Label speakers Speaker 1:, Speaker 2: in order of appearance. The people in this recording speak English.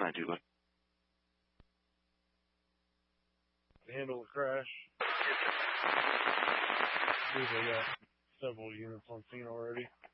Speaker 1: can I do, bud?
Speaker 2: Handle the crash. They got several units on scene already.